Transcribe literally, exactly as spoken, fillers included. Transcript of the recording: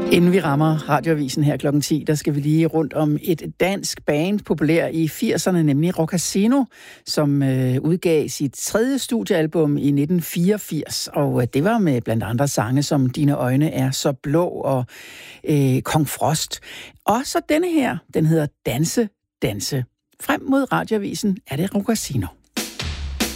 Inden vi rammer radioavisen her klokken ti, der skal vi lige rundt om et dansk band, populær i firserne, nemlig Rock Casino, som øh, udgav sit tredje studiealbum i nitten fireogfirs. Og øh, det var med blandt andre sange som Dine øjne er så blå og øh, Kong Frost. Og så denne her, den hedder Danse, Danse. Frem mod radioavisen er det Rock Casino.